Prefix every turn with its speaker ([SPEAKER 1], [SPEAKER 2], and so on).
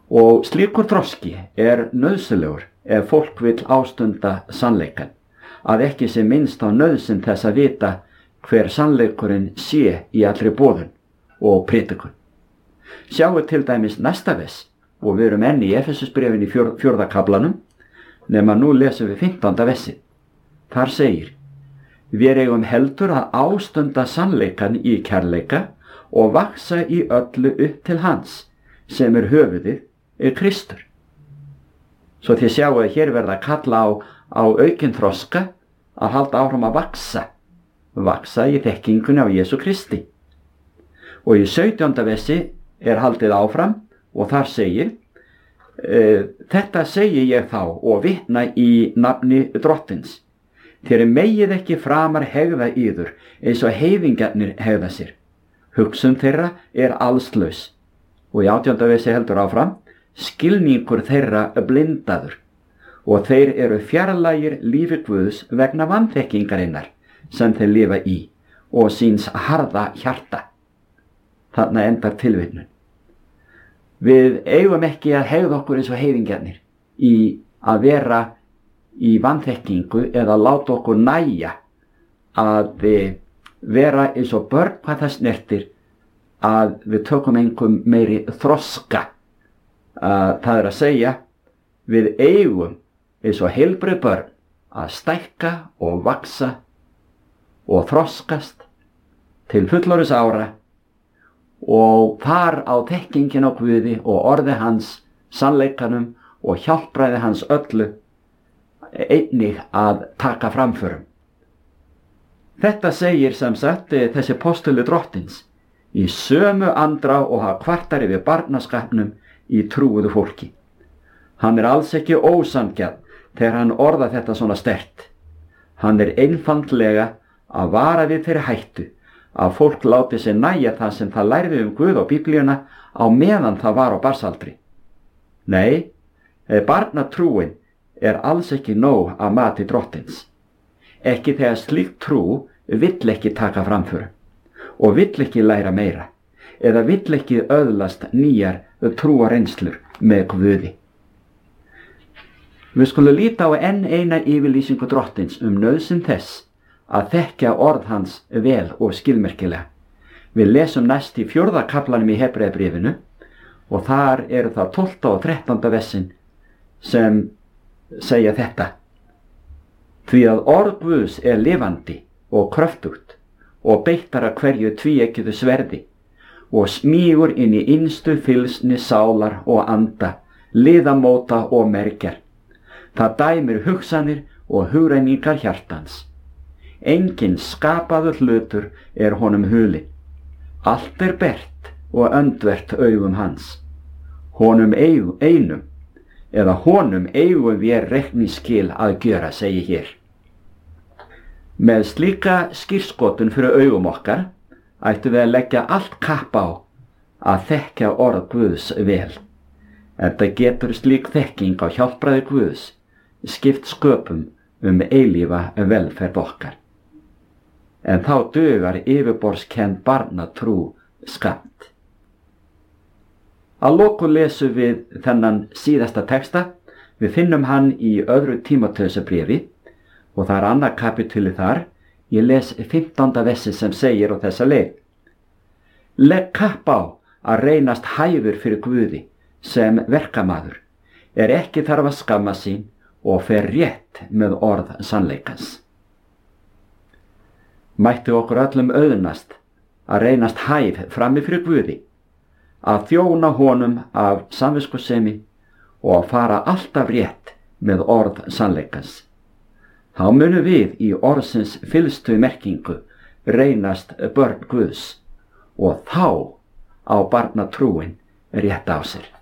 [SPEAKER 1] Og slíkur þroski nauðsynlegur ef fólk vill ástunda sannleikan, að ekki sé minnst á nauðsyn þess að vita hver sannleikurinn sé í allri boðun og prédikun. Sjáu til dæmis næsta vers, og við erum enn í Efesusbréfinu í 4. kaflanum, nema nú lesum við 15. versið. Þar segir: Við eigum heldur að ástunda sannleikan í kærleika og vaxa í öllu upp til hans, sem höfuðið, Kristur. Svo þið sjáu að hér verða að kalla á aukinn þroska, að halda áfram að vaxa í þekkingunni á Jesú Kristi. Og í 17. versi haldið áfram og þar segir: Þetta segi ég þá og vitna í nafni Drottins. Þér megið ekki framar hegða yður eins og heiðingarnir hegða sér. Hugsun þeirra allslaus. Og í 18. versi heldur áfram: Skilningur þeirra blindaður, og þeir eru fjarlægir lífi Guðs vegna vanþekkingarinnar sem þeir lifa í og síns harða hjarta. Þarna endar tilvitnun. Við eigum ekki að hegða okkur eins og heiðingarnir í að vera í vanþekkingu eða láta okkur nægja að vera eins og börn hvað það snertir, að við tökum einhverjum meiri þroska. Það að segja, við eigum eins og heilbrigð börn að stækka og vaxa og þroskast til fullorðins ára, og þar á þekkingin á Guði og orði hans, sannleikanum og hjálpræði hans öllu einnig að taka framförum. Þetta segir sem sagt þessi postuli Drottins í sömu andrá og hafa kvartar yfir barnaskapnum í trúuðu fólki. Hann alls ekki ósanngjarn þegar hann orða þetta svona sterkt. Hann einfaldlega að vara við þeirri hættu að fólk láti sig nægja það sem það lærði Guð og Biblíuna á meðan það var á barnsaldri. Nei, barnatrúin alls ekki nóg að mati Drottins. Ekki þegar slík trú vill ekki taka framförum og vill ekki læra meira eða vill ekki öðlast nýjar trúarreynslur með Guði. Við skulum líta á enn eina yfirlýsingu Drottins nauðsyn þess að þekkja orð hans vel og skilmerkilega. Við lesum næst í 4. kaflanum í Hebreabréfinu og þar eru það 12. og 13. versin sem segja þetta: Því að orð Guðs lifandi og kröftugt og beittara hverju tvíeggjuðu sverði og smígur inn í innstu fylsni sálar og anda, liðamóta og mergjar. Það dæmir hugsanir og hugrenningar hjartans. Enginn skapaður hlutur honum hulinn. Allt bert og öndvert augum hans. Honum einum eigum við reikningsskil að gjöra, segir hér. Með slíka skírskotun fyrir augum okkar ættum við að leggja allt kapp á að þekkja orð Guðs vel. Þetta getur slík þekking á hjálpræði Guðs skipt sköpum eilífa velferð okkar. En þá dugar yfirborðskennd barnatrú skammt. Að lokum lesum við þennan síðasta texta. Við finnum hann í 2. Tímóteusarbréfi og það annað kapítuli þar. Ég les 15. versi sem segir á þessa leið: Legg kapp á að reynast hæfur fyrir Guði sem verkamaður, ekki þarf að skamma sín og fer rétt með orð sannleikans. Mætti okkur öllum auðnast að reynast hæf frammi fyrir Guði, að þjóna honum af samviskusemi og að fara alltaf rétt með orð sannleikans. Þá munum við í orðsins fyllstu merkingu reynast börn Guðs og þá á barnatrúin rétt á sér.